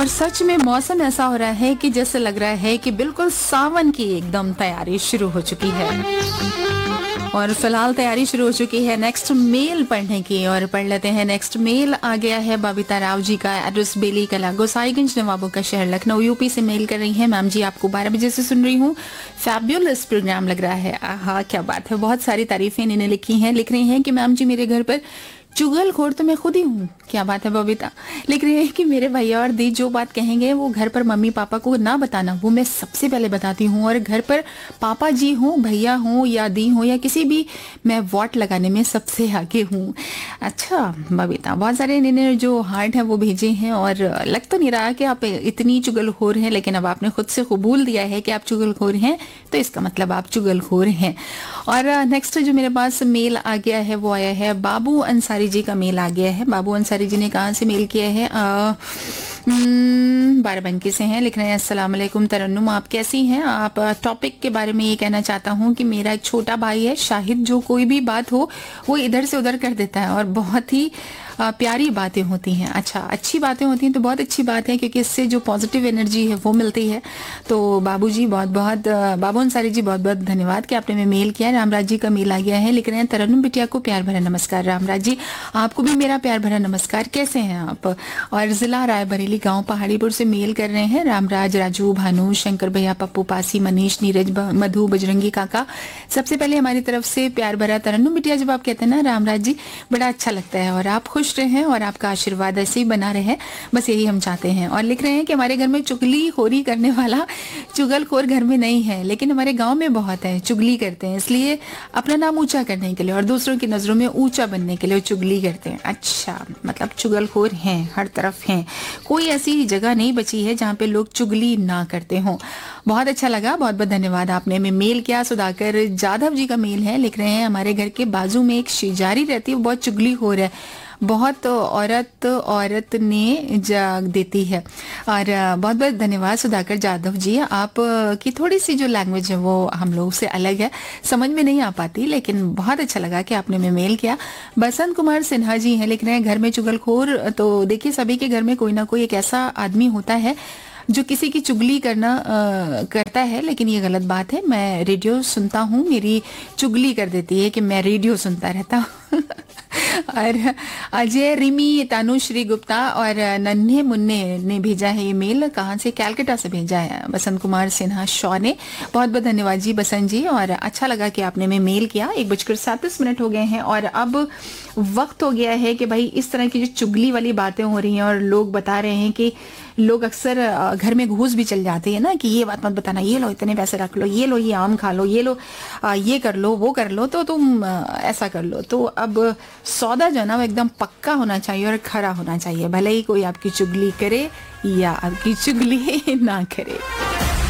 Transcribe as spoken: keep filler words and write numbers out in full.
और सच में मौसम ऐसा हो रहा है कि जैसे लग रहा है कि बिल्कुल सावन की एकदम तैयारी शुरू हो चुकी है। और फिलहाल तैयारी शुरू हो चुकी है नेक्स्ट मेल पढ़ने की, और पढ़ लेते हैं। नेक्स्ट मेल आ गया है बबीता राव जी का, एड्रेस बेली कला, गोसाईगंज, नवाबों का शहर, लखनऊ, यूपी से मेल कर रही हैं। मैम जी, आपको बारह बजे से सुन रही हूँ, फैब्युलस प्रोग्राम लग रहा है। हाँ, क्या बात है, बहुत सारी तारीफें इन्होंने लिखी हैं। लिख रही हैं कि मैम जी, मेरे घर पर चुगलखोर तो मैं खुद ही हूँ। क्या बात है बबीता। लिख रही है कि मेरे भैया और दी जो बात कहेंगे वो घर पर मम्मी पापा को ना बताना, वो मैं सबसे पहले बताती हूँ। और घर पर पापा जी हो, भैया हो या दी हो या किसी भी, मैं वोट लगाने में सबसे आगे हूँ। अच्छा बबीता, बहुत सारे इन्होंने जो हार्ट है वो भेजे हैं, और लग तो नहीं रहा कि आप इतनी चुगलखोर हैं, लेकिन अब आपने खुद से कबूल दिया है कि आप चुगलखोर हैं, तो इसका मतलब आप चुगलखोर हैं। और नेक्स्ट जो मेरे पास मेल आ गया है वो आया है बाबू अंसारी जी का मेल आ गया है। बाबू अंसारी जी ने कहाँ से मेल किया है? बाराबंकी से हैं। लिख रहे हैं, अस्सलाम वालेकुम तरन्नुम, आप कैसी हैं? आप टॉपिक के बारे में ये कहना चाहता हूँ कि मेरा एक छोटा भाई है शाहिद, जो कोई भी बात हो वो इधर से उधर कर देता है और बहुत ही प्यारी बातें होती हैं। अच्छा, अच्छी बातें होती हैं तो बहुत अच्छी बात है, क्योंकि इससे जो पॉजिटिव एनर्जी है वो मिलती है। तो बाबूजी बहुत बहुत बाबू अंसारी जी बहुत बहुत धन्यवाद कि आपने मेल किया। रामराज जी का मेल आ गया है। लिख रहे हैं, तरन्नुम बिटिया को प्यार भरा नमस्कार। रामराज जी, आपको भी मेरा प्यार भरा नमस्कार। कैसे हैं आप? और जिला रायबरेली, गाँव पहाड़ीपुर से मेल कर रहे हैं रामराज, राजू, भानु, शंकर भैया, पप्पू, पासी, मनीष, नीरज, मधु, बजरंगी काका, सबसे पहले हमारी तरफ से प्यार भरा तरन्नुम बिटिया। जब आप कहते हैं ना रामराज जी, बड़ा अच्छा लगता है, और आप खुश रहे और आपका आशीर्वाद ऐसे ही बना रहे, बस यही हम चाहते हैं। और लिख रहे हैं कि हमारे घर में चुगली खोरी करने वाला चुगलखोर घर में नहीं है, लेकिन हमारे गांव में बहुत है, चुगली करते हैं, इसलिए अपना नाम ऊंचा करने के लिए और दूसरों की नजरों में ऊंचा बनने के लिए चुगली करते हैं। अच्छा, मतलब चुगलखोर हैं, हर तरफ हैं, कोई ऐसी जगह नहीं बची है जहाँ पे लोग चुगली ना करते हों। बहुत अच्छा लगा, बहुत बहुत धन्यवाद आपने में मेल किया। सुधाकर जाधव जी का मेल है। लिख रहे हैं, हमारे घर के बाजू में एक शिजारी रहती है, वो बहुत चुगली हो रहा है, बहुत औरत औरत ने जाग देती है। और बहुत बहुत धन्यवाद सुधाकर जाधव जी, आप की थोड़ी सी जो लैंग्वेज है वो हम लोग से अलग है, समझ में नहीं आ पाती, लेकिन बहुत अच्छा लगा कि आपने में मेल किया। बसंत कुमार सिन्हा जी हैं। लिख रहे हैं, घर में चुगलखोर तो देखिए सभी के घर में कोई ना कोई एक ऐसा आदमी होता है जो किसी की चुगली करना आ, करता है, लेकिन ये गलत बात है। मैं रेडियो सुनता हूँ, मेरी चुगली कर देती है कि मैं रेडियो सुनता रहता हूँ। और अजय, रिमी, तानुश्री गुप्ता और नन्हे मुन्ने ने भेजा है ये मेल। कहाँ से? कैलकाटा से भेजा है बसंत कुमार सिन्हा शॉ ने। बहुत बहुत धन्यवाद जी बसंत जी, और अच्छा लगा कि आपने में मेल किया। एक बजकर सैंतीस मिनट हो गए हैं, और अब वक्त हो गया है कि भाई इस तरह की जो चुगली वाली बातें हो रही हैं और लोग बता रहे हैं कि लोग अक्सर घर में घूस भी चल जाते हैं ना, कि ये बात मत बताना, ये लो इतने पैसे रख लो, ये लो ये आम खा लो, ये लो ये कर लो, वो कर लो, तो तुम ऐसा कर लो। तो अब सौदा जो ना वो एकदम पक्का होना चाहिए और खरा होना चाहिए, भले ही कोई आपकी चुगली करे या आपकी चुगली ना करे।